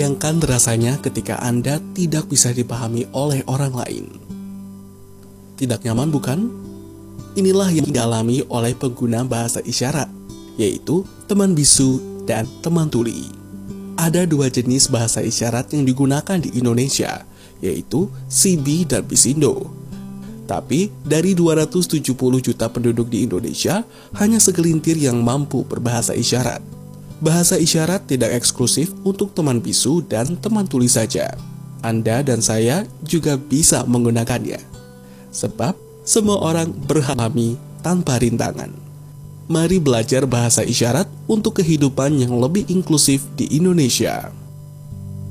Bayangkan rasanya ketika Anda tidak bisa dipahami oleh orang lain. Tidak nyaman bukan? Inilah yang dialami oleh pengguna bahasa isyarat, yaitu teman bisu dan teman tuli. Ada dua jenis bahasa isyarat yang digunakan di Indonesia, yaitu Sibi dan Bisindo. Tapi dari 270 juta penduduk di Indonesia, hanya segelintir yang mampu berbahasa isyarat. Bahasa isyarat tidak eksklusif untuk teman bisu dan teman tuli saja. Anda dan saya juga bisa menggunakannya. Sebab semua orang berhak memahami tanpa rintangan. Mari belajar bahasa isyarat untuk kehidupan yang lebih inklusif di Indonesia.